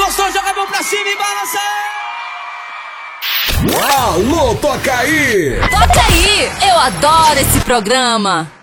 gostou, joga a mão pra cima e balança! Alô, toca aí! Toca aí! Eu adoro esse programa!